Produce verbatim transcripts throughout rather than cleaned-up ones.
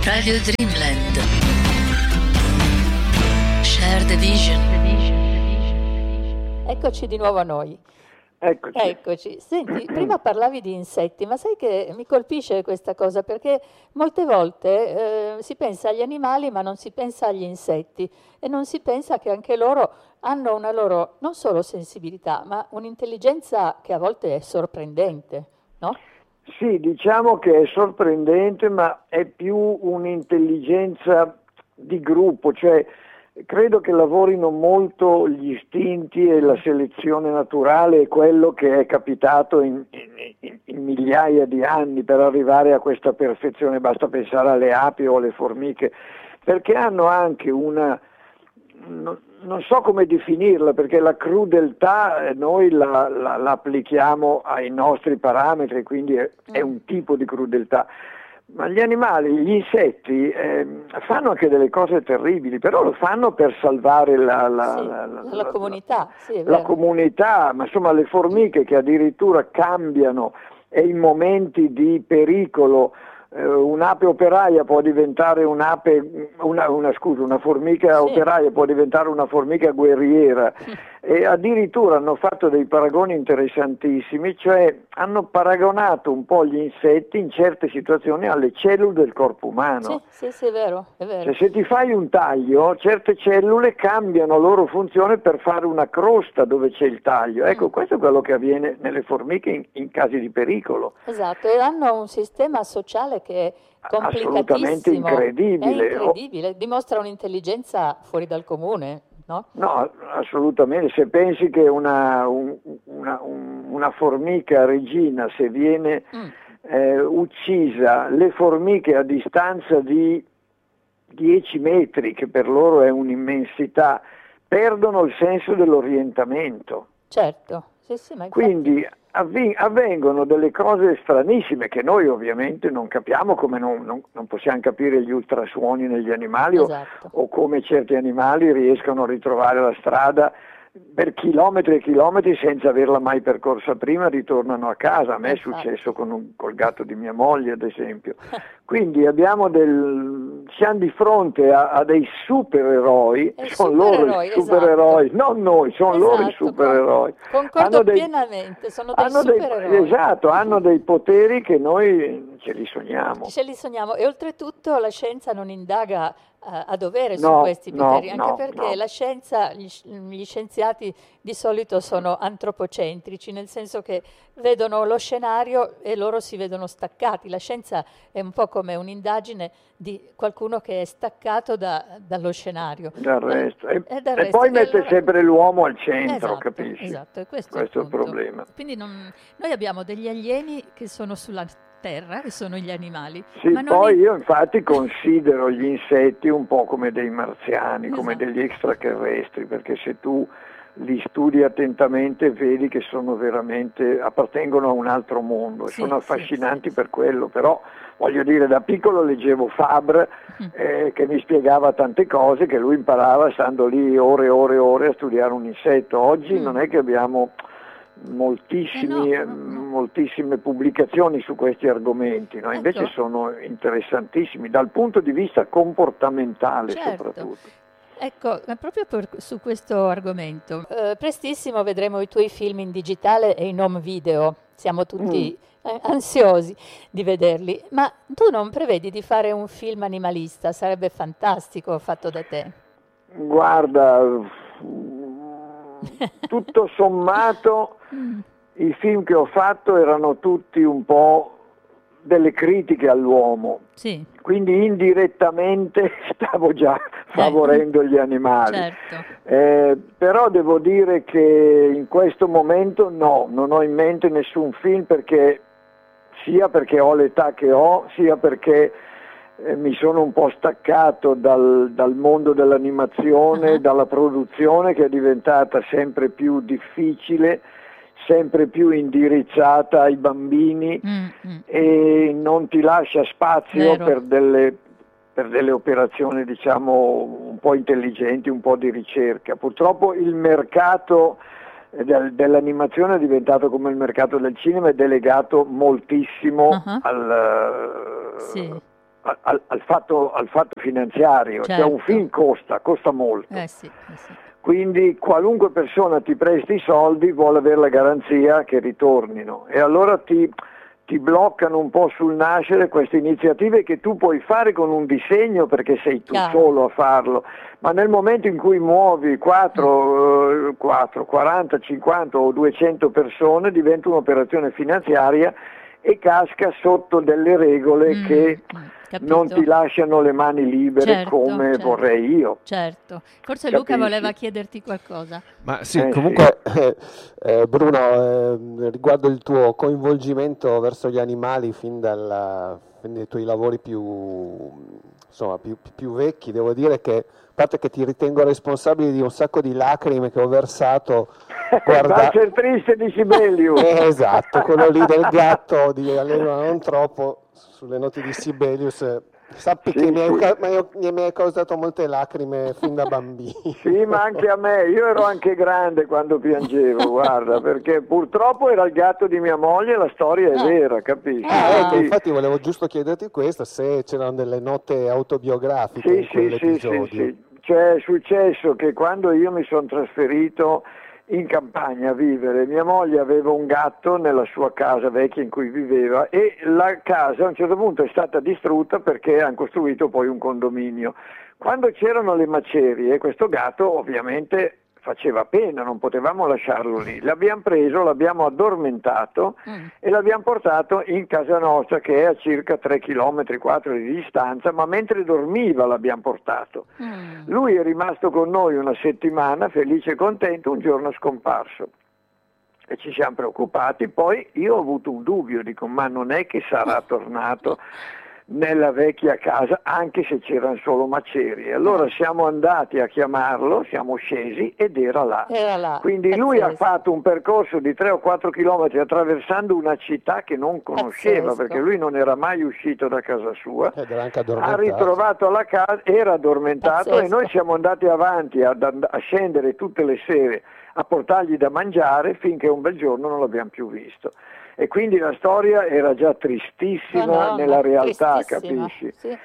Radio Dreamland. Share the vision. Eccoci di nuovo a noi. Eccoci. Eccoci. Senti, prima parlavi di insetti, ma sai che mi colpisce questa cosa perché molte volte eh, si pensa agli animali ma non si pensa agli insetti e non si pensa che anche loro hanno una loro non solo sensibilità ma un'intelligenza che a volte è sorprendente, no? Sì, diciamo che è sorprendente, ma è più un'intelligenza di gruppo, cioè credo che lavorino molto gli istinti e la selezione naturale e quello che è capitato in, in, in migliaia di anni per arrivare a questa perfezione, basta pensare alle api o alle formiche, perché hanno anche una, non, non so come definirla, perché la crudeltà noi la, la, la applichiamo ai nostri parametri, quindi è, è un tipo di crudeltà. Ma gli animali, gli insetti eh, fanno anche delle cose terribili, però lo fanno per salvare la, la, Sì, la, la la, comunità, sì, è la vero. comunità, ma insomma le formiche che addirittura cambiano e in momenti di pericolo eh, un'ape operaia può diventare un'ape, una, una, scusa, una formica Sì. operaia può diventare una formica guerriera. E addirittura hanno fatto dei paragoni interessantissimi, cioè hanno paragonato un po' gli insetti in certe situazioni alle cellule del corpo umano. Sì, sì, sì, è vero, è vero. Cioè, se ti fai un taglio, certe cellule cambiano loro funzione per fare una crosta dove c'è il taglio. Ecco, Mm. questo è quello che avviene nelle formiche in, in casi di pericolo. Esatto, e hanno un sistema sociale che è Assolutamente complicatissimo, incredibile. è incredibile, dimostra un'intelligenza fuori dal comune, no? No, assolutamente. Se pensi che una, un- una, un- una formica regina, se viene Mm. eh, uccisa, le formiche a distanza di dieci metri, che per loro è un'immensità, perdono il senso dell'orientamento. Certo, sì, sì, ma infatti, Quindi avvi- avvengono delle cose stranissime che noi ovviamente non capiamo, come non, non- non possiamo capire gli ultrasuoni negli animali o, esatto. o come certi animali riescono a ritrovare la strada per chilometri e chilometri senza averla mai percorsa prima, ritornano a casa. A me è Infatti. successo con un, col gatto di mia moglie, ad esempio. Quindi abbiamo del, siamo di fronte a, a dei supereroi, E sono loro supereroi, i supereroi, esatto. non noi, sono loro i Esatto, supereroi. con- concordo Hanno dei- pienamente, sono dei hanno dei- supereroi. esatto, hanno dei poteri che noi ce li sogniamo. Ce li sogniamo e oltretutto la scienza non indaga eh, a dovere su No, questi no, poteri, anche no, perché no. la scienza, gli, sci- gli scienziati di solito sono antropocentrici, nel senso che vedono lo scenario e loro si vedono staccati. La scienza è un po' come un'indagine di qualcuno che è staccato da- dallo scenario. Del resto. E, E del e resto. poi E mette allora- sempre l'uomo al centro, Esatto, capisci? esatto, e questo, Questo è il punto. problema. Quindi non- noi abbiamo degli alieni che sono sulla terra, che sono gli animali. Sì, ma non poi i- io infatti considero gli insetti un po' come dei marziani, come Esatto. degli extraterrestri, perché se tu li studi attentamente vedi che sono veramente, appartengono a un altro mondo, e Sì, sono sì, affascinanti sì, per quello, però voglio dire, da piccolo leggevo Fabre Mm. eh, che mi spiegava tante cose che lui imparava stando lì ore e ore e ore a studiare un insetto. Oggi Mm. non è che abbiamo moltissimi, Eh eh, no, no, no. moltissime pubblicazioni su questi argomenti, no? Invece Ecco. sono interessantissimi dal punto di vista comportamentale Certo. soprattutto. Ecco, ma proprio per- su questo argomento, eh, prestissimo vedremo i tuoi film in digitale e in home video. Siamo tutti eh, ansiosi di vederli. Ma tu non prevedi di fare un film animalista? Sarebbe fantastico fatto da te. Guarda, tutto sommato Mm. i film che ho fatto erano tutti un po' delle critiche all'uomo, Sì, quindi indirettamente stavo già favorendo gli animali. certo. Eh, però devo dire che in questo momento no, non ho in mente nessun film, perché sia perché ho l'età che ho, sia perché eh, mi sono un po' staccato dal, dal mondo dell'animazione, Ah. dalla produzione, che è diventata sempre più difficile, sempre più indirizzata ai bambini Mm, mm. e non ti lascia spazio Vero. per delle, per delle operazioni, diciamo, un po' intelligenti, un po' di ricerca. Purtroppo il mercato eh, del- dell'animazione è diventato come il mercato del cinema, è delegato moltissimo Ah. al, Sì. al, al, fatto, al fatto finanziario, certo. Cioè un film costa, costa molto. Eh sì, eh sì. Quindi qualunque persona ti presti i soldi vuole avere la garanzia che ritornino e allora ti, ti bloccano un po' sul nascere queste iniziative che tu puoi fare con un disegno perché sei tu Chiaro. solo a farlo, ma nel momento in cui muovi quattro, quattro, quaranta, cinquanta o duecento persone diventa un'operazione finanziaria e casca sotto delle regole Mm, che mm, capito. non ti lasciano le mani libere Certo, come certo. vorrei io. Certo, forse Luca Capisci? voleva chiederti qualcosa. Ma sì, Eh, comunque eh, eh, Bruno, eh, riguardo il tuo coinvolgimento verso gli animali fin, dalla, fin dai tuoi lavori più, insomma, più, più vecchi, devo dire che, a parte che ti ritengo responsabile di un sacco di lacrime che ho versato, guarda... Valzer triste di Sibelius. Eh, esatto, quello lì del gatto di Allegro non troppo, sulle note di Sibelius. Sappi Sì, che mi hai, sì. ca- mi hai- mi hai causato molte lacrime fin da bambino. Sì, ma anche a me, io ero anche grande quando piangevo, guarda, perché purtroppo era il gatto di mia moglie e la storia è Ah. vera, capisci? Ah, ecco, Quindi- infatti volevo giusto chiederti questo, se c'erano delle note autobiografiche Sì, in sì, sì, quell'episodio. sì, sì. Cioè è successo che quando io mi sono trasferito in campagna a vivere, mia moglie aveva un gatto nella sua casa vecchia in cui viveva e la casa a un certo punto è stata distrutta perché hanno costruito poi un condominio. Quando c'erano le macerie, questo gatto ovviamente faceva pena, non potevamo lasciarlo lì. L'abbiamo preso, l'abbiamo addormentato Mm. e l'abbiamo portato in casa nostra che è a circa tre chilometri quattro di distanza, ma mentre dormiva l'abbiamo portato. Mm. Lui è rimasto con noi una settimana, felice e contento, un giorno è scomparso. E ci siamo preoccupati, poi io ho avuto un dubbio, dico ma non è che sarà tornato nella vecchia casa anche se c'erano solo macerie. Allora siamo andati a chiamarlo, siamo scesi ed era là. Era là. Quindi lui ha Pazzesco. fatto un percorso di tre o quattro chilometri attraversando una città che non conosceva Pazzesco. perché lui non era mai uscito da casa sua. Ed era anche Ha addormentato. ritrovato la casa, era addormentato Pazzesco. e noi siamo andati avanti ad and- a scendere tutte le sere a portargli da mangiare finché un bel giorno non l'abbiamo più visto. E quindi la storia era già tristissima Madonna, nella realtà, tristissima, capisci? sì.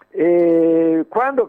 E quando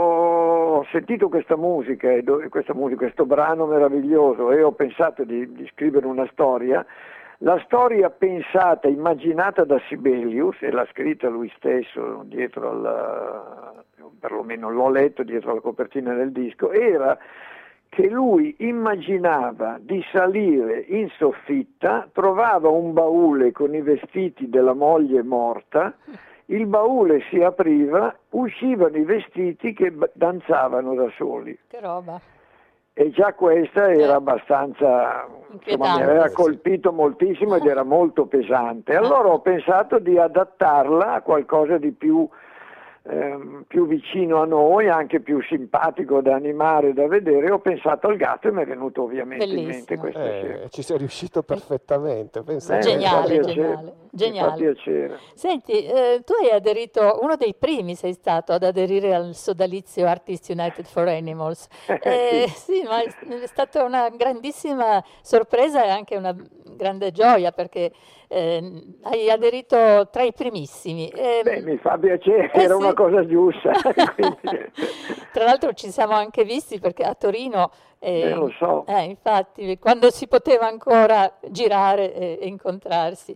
ho sentito questa musica, e do- questa musica, questo brano meraviglioso e ho pensato di, di scrivere una storia, la storia pensata, immaginata da Sibelius, e l'ha scritta lui stesso dietro al, perlomeno l'ho letto dietro la copertina del disco, era che lui immaginava di salire in soffitta, trovava un baule con i vestiti della moglie morta, il baule si apriva, uscivano i vestiti che b- danzavano da soli. Che roba. E già questa era Eh. abbastanza, insomma, mi Inquietante. aveva colpito moltissimo ed era molto pesante. Allora ho pensato di adattarla a qualcosa di più, ehm, più vicino a noi, anche più simpatico da animare, da vedere. Ho pensato al gatto e mi è venuto ovviamente in mente Bellissimo. questa sera. Eh, ci sei riuscito perfettamente, pensa Eh, te. Geniale, mi fa piacere, geniale, mi fa geniale. piacere. Senti, eh, tu hai aderito, uno dei primi sei stato ad aderire al sodalizio Artists United for Animals. Eh, sì, ma è è stata una grandissima sorpresa e anche una grande gioia perché eh, hai aderito tra i primissimi. Eh, Beh, mi fa piacere, eh era sì. una cosa giusta. quindi- Tra l'altro ci siamo anche visti perché a Torino, eh, Eh, lo so. eh, infatti, quando si poteva ancora girare e, e incontrarsi.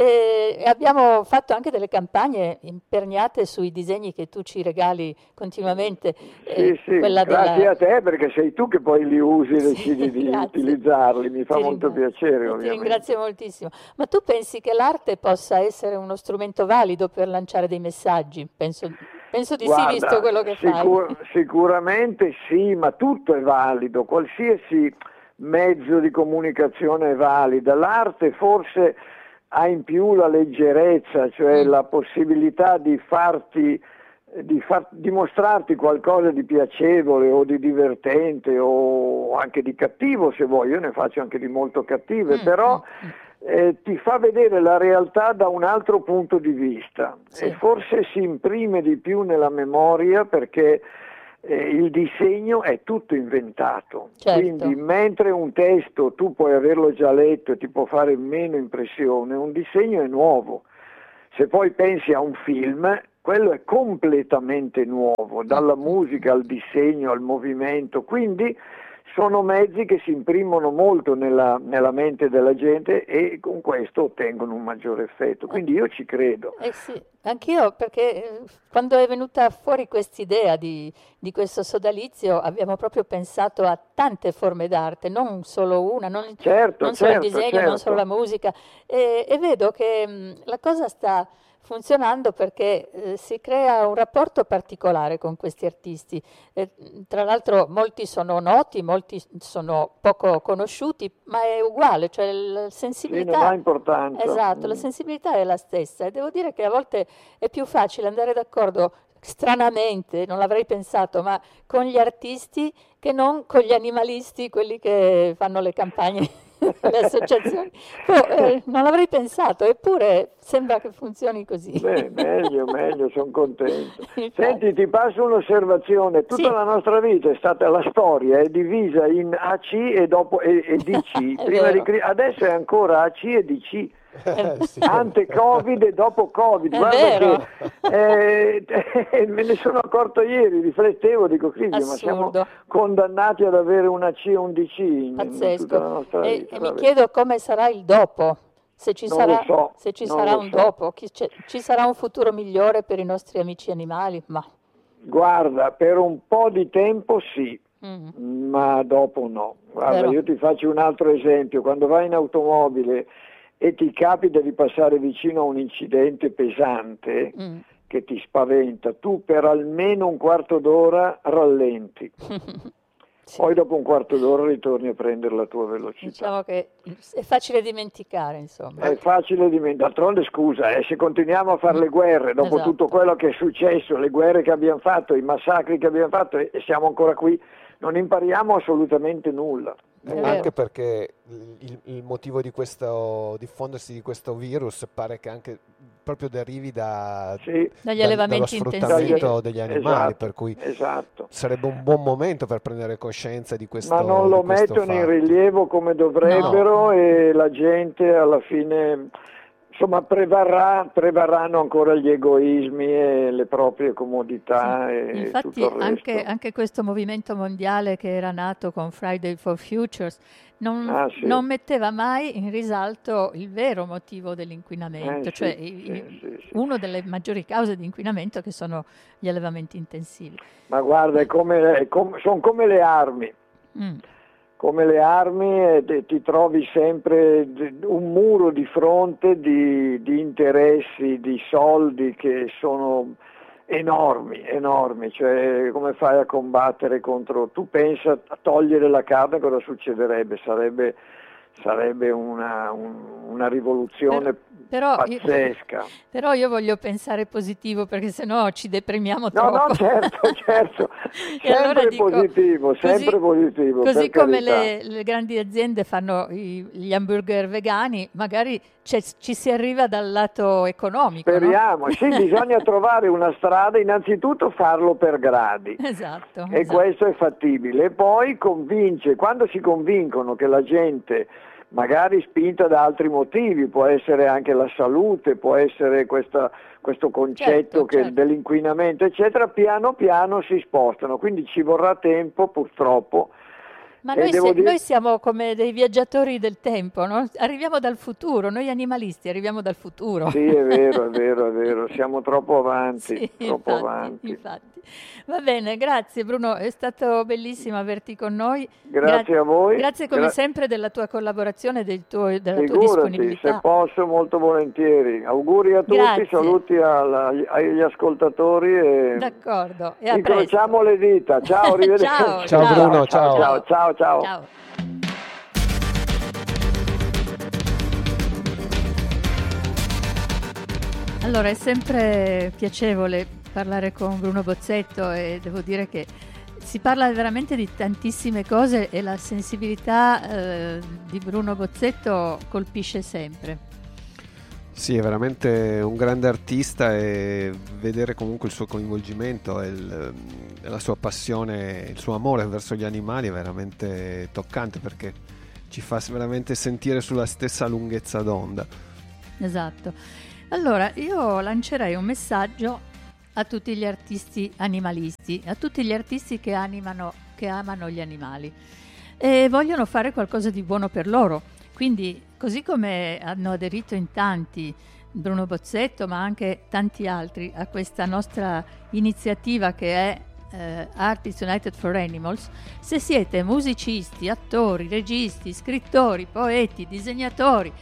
E abbiamo fatto anche delle campagne imperniate sui disegni che tu ci regali continuamente. eh, Sì, sì, quella grazie della- a te perché sei tu che poi li usi e Sì, decidi di grazie. utilizzarli, mi fa Ti molto ringrazio. piacere Ti ovviamente. ringrazio moltissimo. Ma tu pensi che l'arte possa essere uno strumento valido per lanciare dei messaggi? Penso, penso di Guarda, sì, visto quello che sicur- fai. sicuramente sì, ma tutto è valido, qualsiasi mezzo di comunicazione è valida. L'arte forse ha in più la leggerezza, cioè Mm. la possibilità di farti di far dimostrarti qualcosa di piacevole o di divertente o anche di cattivo se vuoi, io ne faccio anche di molto cattive, Mm, però mm, mm. eh, ti fa vedere la realtà da un altro punto di vista Sì. e forse si imprime di più nella memoria perché eh, il disegno è tutto inventato, Certo. quindi mentre un testo tu puoi averlo già letto e ti può fare meno impressione, un disegno è nuovo. Se poi pensi a un film, quello è completamente nuovo, dalla musica al disegno, al movimento, quindi sono mezzi che si imprimono molto nella, nella mente della gente e con questo ottengono un maggiore effetto, quindi io ci credo. Eh sì, anch'io, perché eh, quando è venuta fuori quest'idea di, di questo sodalizio abbiamo proprio pensato a tante forme d'arte, non solo una, non, certo, non solo certo, il disegno, certo. non solo la musica, e, e vedo che mh, la cosa sta funzionando perché eh, si crea un rapporto particolare con questi artisti. Eh, tra l'altro molti sono noti, molti sono poco conosciuti, ma è uguale, cioè la sensibilità, sì, non ha importanza. Esatto, mm. la sensibilità è la stessa e devo dire che a volte è più facile andare d'accordo, stranamente, non l'avrei pensato, ma con gli artisti che non con gli animalisti, quelli che fanno le campagne, le associazioni. Oh, eh, non l'avrei pensato, eppure sembra che funzioni così. Beh, meglio, meglio, sono contento. Senti, ti passo un'osservazione. Tutta sì. la nostra vita è stata, la storia è divisa in A C e, dopo, e, e D C. Prima di, adesso è ancora A C e D C. Eh, sì. Ante Covid e dopo Covid. È Guarda vero. che eh, eh, me ne sono accorto ieri, riflettevo, dico Crisi, ma siamo condannati ad avere una C e un D C in, in tutta la nostra e, vita. e mi chiedo come sarà il dopo, se ci non sarà, so, se ci sarà un so. dopo, chi, ci sarà un futuro migliore per i nostri amici animali, ma... Guarda, per un po' di tempo sì, mm. ma dopo no. Guarda, Vero. Io ti faccio un altro esempio, quando vai in automobile e ti capita di passare vicino a un incidente pesante mm. che ti spaventa, tu per almeno un quarto d'ora rallenti, sì. Poi dopo un quarto d'ora ritorni a prendere la tua velocità. Diciamo che è facile dimenticare, insomma. È facile dimenticare, d'altronde scusa, eh, se continuiamo a fare le guerre, dopo esatto. tutto quello che è successo, le guerre che abbiamo fatto, i massacri che abbiamo fatto e, e siamo ancora qui, non impariamo assolutamente nulla. Eh, anche perché il, il motivo di questo diffondersi di questo virus pare che anche proprio derivi da, sì. dagli da, allevamenti dallo sfruttamento intensivi degli animali, esatto, per cui esatto. sarebbe un buon momento per prendere coscienza di questo. Ma non lo mettono fatto. in rilievo come dovrebbero no. E la gente alla fine... Insomma, prevarrà, prevarranno ancora gli egoismi e le proprie comodità sì. e Infatti tutto il resto. Anche, anche questo movimento mondiale che era nato con Friday for Futures non, ah, sì. non metteva mai in risalto il vero motivo dell'inquinamento, eh, cioè sì, i, sì, sì, sì. una delle maggiori cause di inquinamento che sono gli allevamenti intensivi. Ma guarda, è come, è come, sono come le armi. Mm. Come le armi eh, ti trovi sempre un muro di fronte di, di interessi, di soldi che sono enormi, enormi, cioè come fai a combattere contro, tu pensa a togliere la carne cosa succederebbe? Sarebbe, sarebbe una, un, una rivoluzione però, pazzesca. Io, però io voglio pensare positivo perché sennò ci deprimiamo no, troppo. No, no, certo, certo, sempre allora dico, positivo, sempre così, positivo. Così come le, le grandi aziende fanno i, gli hamburger vegani, magari ci si arriva dal lato economico. Speriamo, no? Sì, bisogna trovare una strada, innanzitutto farlo per gradi. Esatto. E esatto. questo è fattibile. E poi convince, quando si convincono che la gente... magari spinta da altri motivi, può essere anche la salute, può essere questa, questo concetto certo, che certo. dell'inquinamento, eccetera, piano piano si spostano, quindi ci vorrà tempo purtroppo. Ma noi, se, dire... noi siamo come dei viaggiatori del tempo, no? Arriviamo dal futuro, noi animalisti arriviamo dal futuro. Sì, è vero, è vero, è vero, siamo troppo avanti, sì, troppo infatti, avanti. Infatti. Va bene, grazie Bruno, è stato bellissimo averti con noi. Grazie Gra- a voi. Grazie come Gra- sempre della tua collaborazione, del tuo, della Figurati, tua disponibilità. Se posso, molto volentieri. Auguri a tutti, grazie. Saluti alla, agli ascoltatori e d'accordo. E a incrociamo presto. le dita. Ciao, arrivederci. ciao, ciao, ciao Bruno, ciao. Ciao, ciao, ciao. ciao. Allora, è sempre piacevole parlare con Bruno Bozzetto e devo dire che si parla veramente di tantissime cose e la sensibilità eh, di Bruno Bozzetto colpisce sempre. Sì, è veramente un grande artista e vedere comunque il suo coinvolgimento e, il, e la sua passione, il suo amore verso gli animali è veramente toccante perché ci fa veramente sentire sulla stessa lunghezza d'onda. Esatto. Allora, io lancerei un messaggio a tutti gli artisti animalisti, a tutti gli artisti che, animano, che amano gli animali e vogliono fare qualcosa di buono per loro. Quindi, così come hanno aderito in tanti, Bruno Bozzetto ma anche tanti altri, a questa nostra iniziativa che è eh, Artists United for Animals, se siete musicisti, attori, registi, scrittori, poeti, disegnatori,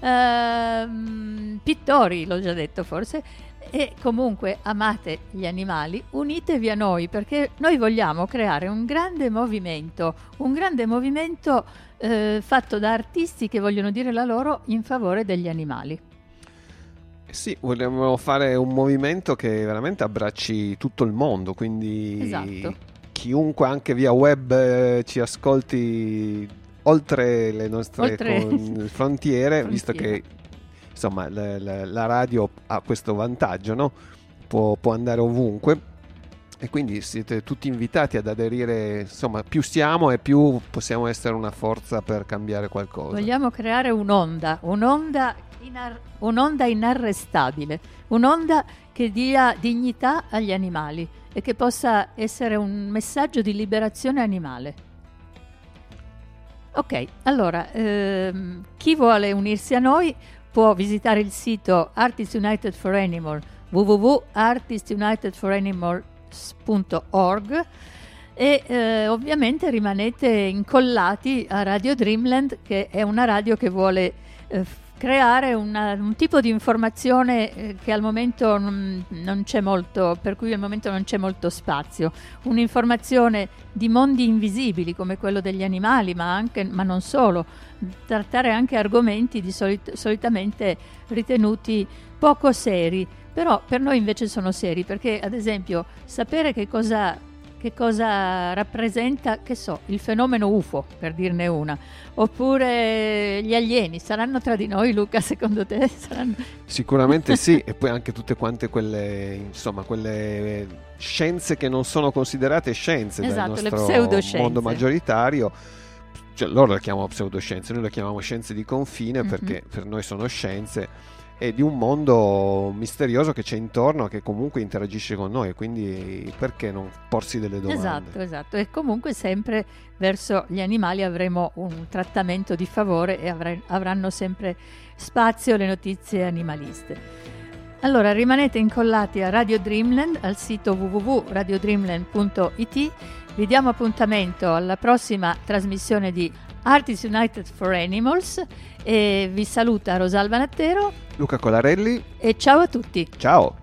ehm, pittori, l'ho già detto forse, e comunque amate gli animali, unitevi a noi, perché noi vogliamo creare un grande movimento, un grande movimento eh, fatto da artisti che vogliono dire la loro in favore degli animali. Sì, vogliamo fare un movimento che veramente abbracci tutto il mondo, quindi esatto. Chiunque anche via web eh, ci ascolti oltre le nostre oltre... con... frontiere, frontiere, visto che insomma la, la, la radio ha questo vantaggio, no? Può, può andare ovunque e quindi siete tutti invitati ad aderire. Insomma, più siamo e più possiamo essere una forza per cambiare qualcosa. Vogliamo creare un'onda, un'onda, inar- un'onda inarrestabile, un'onda che dia dignità agli animali e che possa essere un messaggio di liberazione animale. Ok, allora ehm, chi vuole unirsi a noi può visitare il sito Artists United for Animals, w w w punto artists united for animals punto org, e eh, ovviamente rimanete incollati a Radio Dreamland, che è una radio che vuole eh, creare una, un tipo di informazione eh, che al momento non, non c'è molto, per cui al momento non c'è molto spazio, un'informazione di mondi invisibili come quello degli animali, ma anche, ma non solo, trattare anche argomenti di solit- solitamente ritenuti poco seri, però per noi invece sono seri, perché ad esempio sapere che cosa, che cosa rappresenta, che so, il fenomeno U F O, per dirne una, oppure gli alieni, saranno tra di noi, Luca, secondo te? Saranno... Sicuramente sì, e poi anche tutte quante quelle, insomma, quelle scienze che non sono considerate scienze, esatto, dal le nostro pseudoscienze. mondo maggioritario. Cioè, loro le chiamano pseudoscienze, noi le chiamiamo scienze di confine, Mm-hmm. perché per noi sono scienze e di un mondo misterioso che c'è intorno, che comunque interagisce con noi, quindi perché non porsi delle domande? Esatto, esatto, e comunque sempre verso gli animali avremo un trattamento di favore e avrai, avranno sempre spazio le notizie animaliste. Allora rimanete incollati a Radio Dreamland, al sito w w w punto radio dreamland punto i t. Vi diamo appuntamento alla prossima trasmissione di Artists United for Animals e vi saluta Rosalba Nattero, Luca Colarelli, e ciao a tutti. ciao!